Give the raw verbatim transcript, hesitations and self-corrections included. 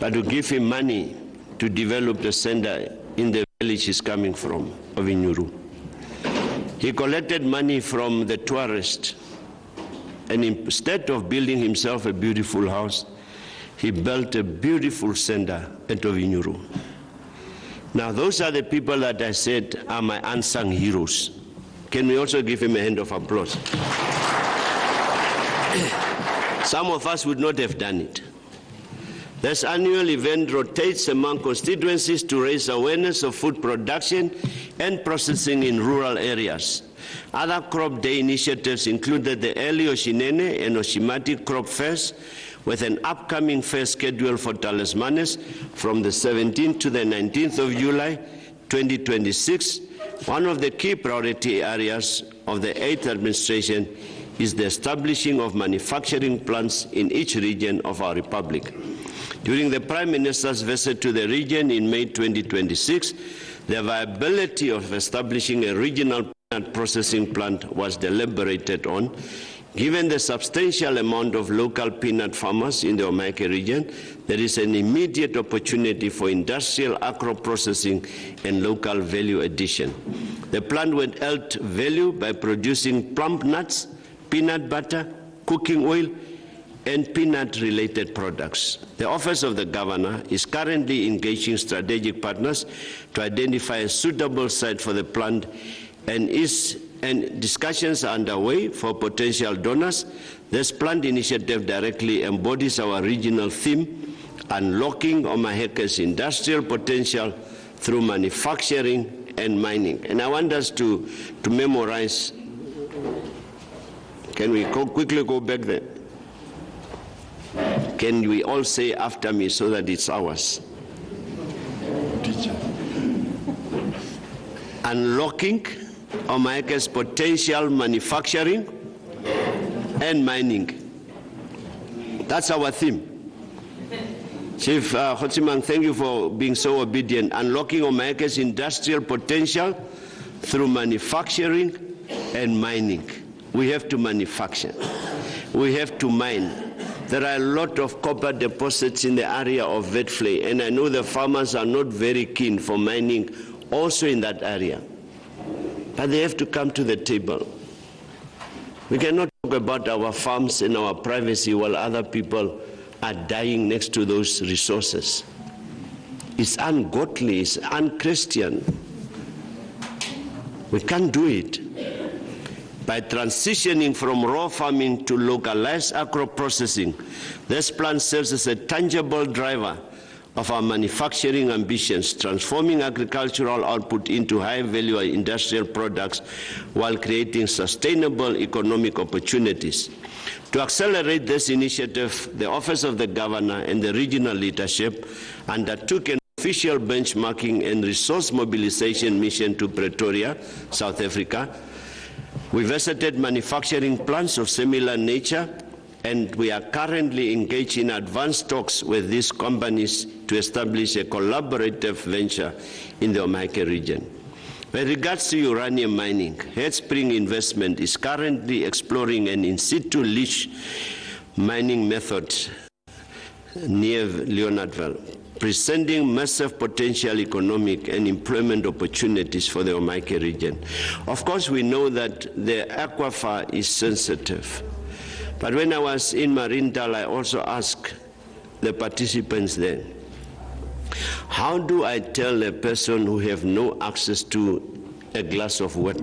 but to give him money to develop the center in the village he's coming from, of Inyuru. He collected money from the tourists, and instead of building himself a beautiful house, he built a beautiful center at Ovinyuru. Now, those are the people that I said are my unsung heroes. Can we also give him a hand of applause? Some of us would not have done it. This annual event rotates among constituencies to raise awareness of food production and processing in rural areas. Other Crop Day initiatives included the early Oshinene and Oshimati Crop Fairs, with an upcoming fair schedule for Talismanes from the seventeenth to the nineteenth of July twenty twenty-six. One of the key priority areas of the eighth administration is the establishing of manufacturing plants in each region of our republic. During the Prime Minister's visit to the region in May twenty twenty-six, the viability of establishing a regional peanut processing plant was deliberated on. Given the substantial amount of local peanut farmers in the Omaike region, there is an immediate opportunity for industrial agro-processing and local value addition. The plant will add value by producing plum nuts, peanut butter, cooking oil, and peanut-related products. The Office of the Governor is currently engaging strategic partners to identify a suitable site for the plant, and is and discussions are underway for potential donors. This plant initiative directly embodies our regional theme, unlocking Omaheke's industrial potential through manufacturing and mining. And I want us to, to memorize. Can we go, quickly go back there? Can we all say after me so that it's ours? Teacher. Unlocking Omaheke's potential manufacturing and mining. That's our theme. Chief uh, Khotsimang, thank you for being so obedient. Unlocking Omaheke's industrial potential through manufacturing and mining. We have to manufacture. We have to mine. There are a lot of copper deposits in the area of Witfley, and I know the farmers are not very keen for mining also in that area. But they have to come to the table. We cannot talk about our farms and our privacy while other people are dying next to those resources. It's ungodly, it's unchristian. We can't do it. By transitioning from raw farming to localized agro-processing, this plan serves as a tangible driver of our manufacturing ambitions, transforming agricultural output into high-value industrial products while creating sustainable economic opportunities. To accelerate this initiative, the Office of the Governor and the regional leadership undertook an official benchmarking and resource mobilization mission to Pretoria, South Africa. We visited manufacturing plants of similar nature, and we are currently engaged in advanced talks with these companies to establish a collaborative venture in the Omaike region. With regards to uranium mining, Headspring Investment is currently exploring an in situ leach mining method near Leonardville, presenting massive potential economic and employment opportunities for the Omaike region. Of course, we know that the aquifer is sensitive. But when I was in Marindal, I also asked the participants there, how do I tell a person who have no access to a glass of water